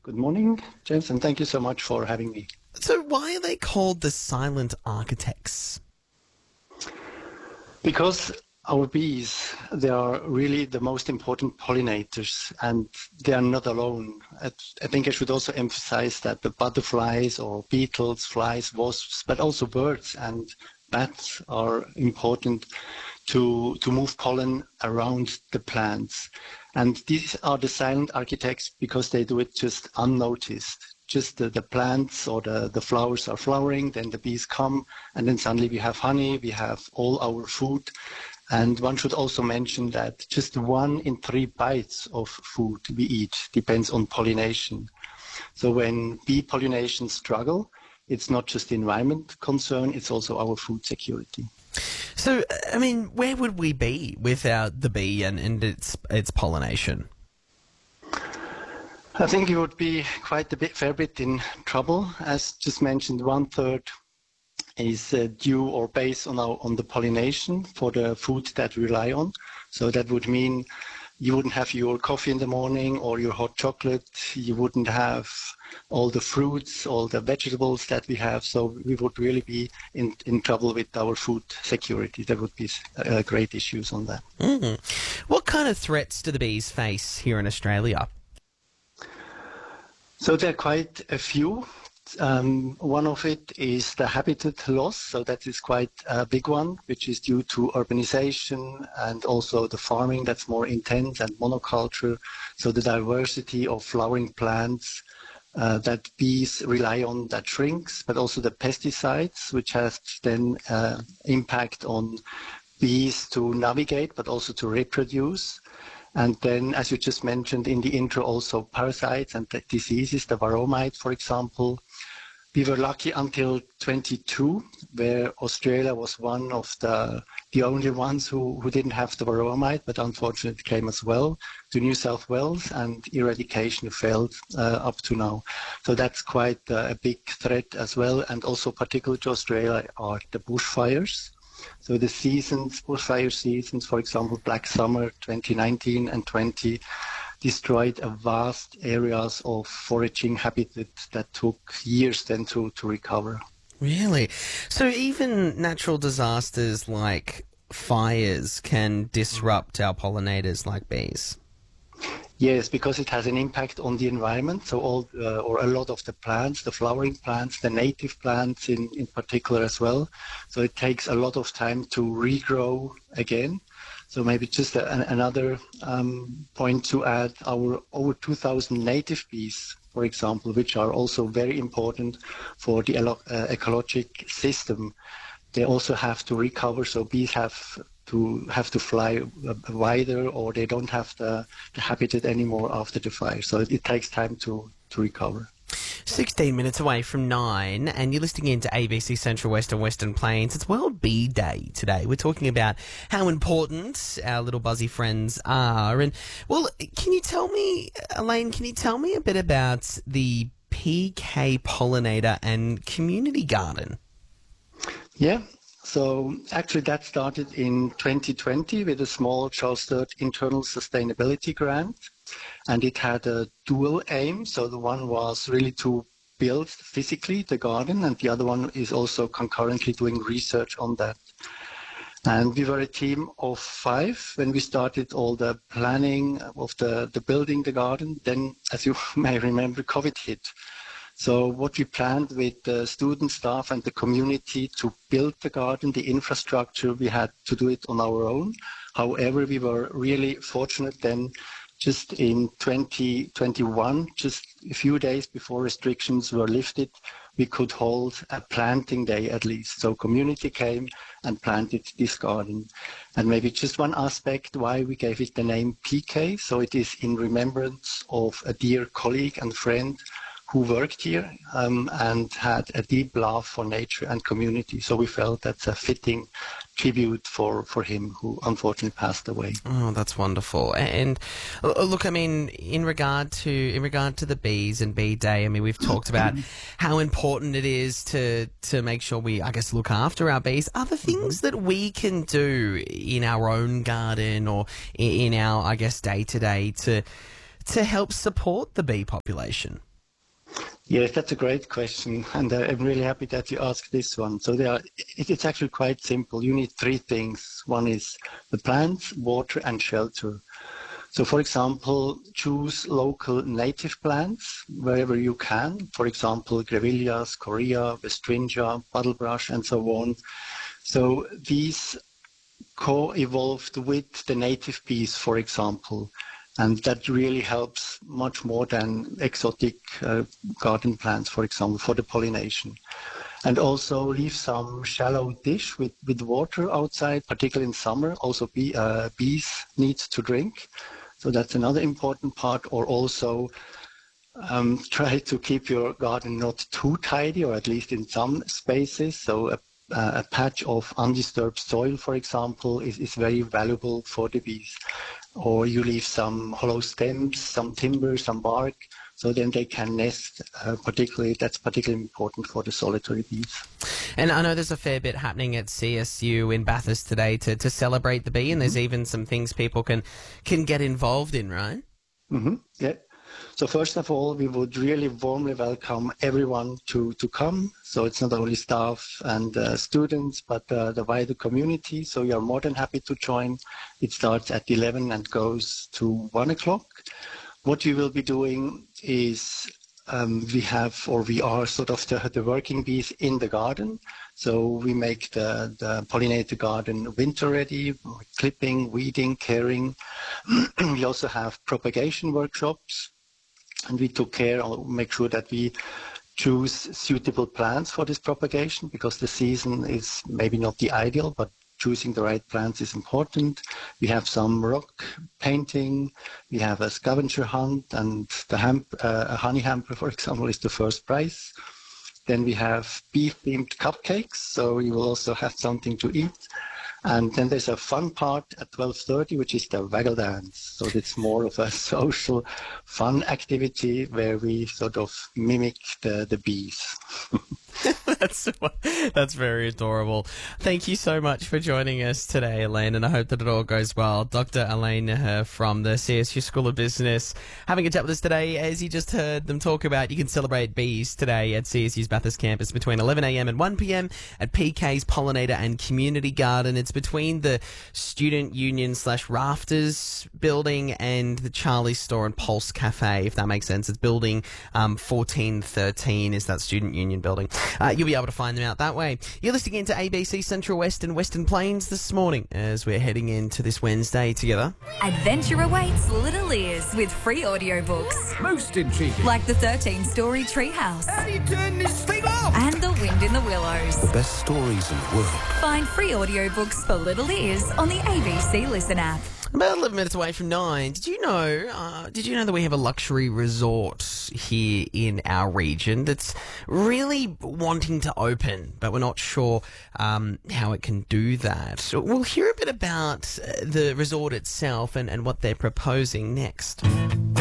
Good morning, James, and thank you so much for having me. So why are they called the silent architects? Because our bees, they are really the most important pollinators, and they are not alone. I think I should also emphasize that the butterflies or beetles, flies, wasps, but also birds and bats are important to move pollen around the plants. And these are the silent architects because they do it just unnoticed. Just the plants or the flowers are flowering, then the bees come, and then suddenly we have honey, we have all our food. And one should also mention that just 1 in 3 bites of food we eat depends on pollination. So when bee pollination struggle, it's not just the environment concern, it's also our food security. So, I mean, where would we be without the bee and its pollination? I think you would be quite fair bit in trouble. As just mentioned, 1/3 is due or based on the pollination for the food that we rely on. So that would mean you wouldn't have your coffee in the morning or your hot chocolate. You wouldn't have all the fruits, all the vegetables that we have. So we would really be in trouble with our food security. There would be great issues on that. Mm. What kind of threats do the bees face here in Australia? So there are quite a few. One of it is the habitat loss, so that is quite a big one, which is due to urbanization and also the farming that's more intense and monoculture. So the diversity of flowering plants that bees rely on that shrinks, but also the pesticides, which has then impact on bees to navigate, but also to reproduce. And then, as you just mentioned in the intro, also parasites and the diseases, the varroa mite, for example. We were lucky until 22, where Australia was one of the only ones who didn't have the varroa mite, but unfortunately it came as well to New South Wales, and eradication failed up to now. So that's quite a big threat as well, and also particular to Australia are the bushfires. So the seasons, bushfire seasons, for example, Black Summer 2019 and 20, destroyed a vast areas of foraging habitat that took years then to recover. Really? So even natural disasters like fires can disrupt our pollinators like bees? Yes, because it has an impact on the environment. So all or a lot of the plants, the flowering plants, the native plants in particular as well. So it takes a lot of time to regrow again. So maybe just another point to add, our over 2,000 native bees, for example, which are also very important for the ecologic system, they also have to recover. So bees have to fly wider, or they don't have the habitat anymore after the fire. So it takes time to recover. 16 minutes away from 9, and you're listening into ABC Central West and Western Plains. It's World Bee Day today. We're talking about how important our little buzzy friends are. And, well, can you tell me, Elaine, a bit about the PK Pollinator and Community Garden? Yeah. So actually that started in 2020 with a small Charles III internal sustainability grant. And it had a dual aim. So the one was really to build physically the garden, and the other one is also concurrently doing research on that. And we were a team of 5 when we started all the planning of the building the garden. Then, as you may remember, COVID hit. So what we planned with the student staff and the community to build the garden, the infrastructure, we had to do it on our own. However, we were really fortunate then. Just in 2021, just a few days before restrictions were lifted, we could hold a planting day at least. So community came and planted this garden. And maybe just one aspect why we gave it the name PK. So it is in remembrance of a dear colleague and friend who worked here and had a deep love for nature and community. So we felt that's a fitting tribute for him, who unfortunately passed away. Oh, that's wonderful. And look, I mean, in regard to the bees and Bee Day, I mean, we've talked about how important it is to make sure we, I guess, look after our bees. Are there things that we can do in our own garden or in our, I guess, day to day to help support the bee population? Yes, that's a great question, and I'm really happy that you asked this one. So it's actually quite simple. You need three things. One is the plants, water, and shelter. So, for example, choose local native plants wherever you can. For example, grevilleas, corea, vestringia, puddlebrush, and so on. So these co-evolved with the native bees, for example. And that really helps much more than exotic garden plants, for example, for the pollination. And also leave some shallow dish with water outside, particularly in summer. Also bees need to drink. So that's another important part. Or also try to keep your garden not too tidy, or at least in some spaces. So a patch of undisturbed soil, for example, is very valuable for the bees. Or you leave some hollow stems, some timber, some bark, so then they can nest. That's particularly important for the solitary bees. And I know there's a fair bit happening at CSU in Bathurst today to celebrate the bee, and there's even some things people can get involved in, right? Mm-hmm. Yeah. So first of all, we would really warmly welcome everyone to come. So it's not only staff and students, but the wider community. So you're more than happy to join. It starts at 11 and goes to 1 o'clock. What we will be doing is we are sort of the working bees in the garden. So we make the pollinator garden winter ready, clipping, weeding, caring. We also have propagation workshops. And we took care, or make sure that we choose suitable plants for this propagation, because the season is maybe not the ideal, but choosing the right plants is important. We have some rock painting, we have a scavenger hunt, and a honey hamper, for example, is the first prize. Then we have bee-themed cupcakes, so you will also have something to eat. And then there's a fun part at 12:30, which is the waggle dance. So it's more of a social fun activity where we sort of mimic the bees. That's very adorable. Thank you so much for joining us today, Elaine, and I hope that it all goes well. Dr. Elaine Neher from the CSU School of Business having a chat with us today. As you just heard them talk about, you can celebrate bees today at CSU's Bathurst campus between 11 a.m. and 1 p.m. at PK's Pollinator and Community Garden. It's between the Student Union / Rafters building and the Charlie's Store and Pulse Cafe, if that makes sense. It's building 1413 is that Student Union building. You'll be able to find them out that way. You're listening into ABC Central West and Western Plains this morning as we're heading into this Wednesday together. Adventure awaits little ears with free audiobooks. Most intriguing. Like the 13-story Treehouse. How do you turn this thing off? And The Wind in the Willows. The best stories in the world. Find free audiobooks for little ears on the ABC Listen app. About 11 minutes away from 9. Did you know that we have a luxury resort here in our region that's really wanting to open, but we're not sure how it can do that? We'll hear a bit about the resort itself and what they're proposing next.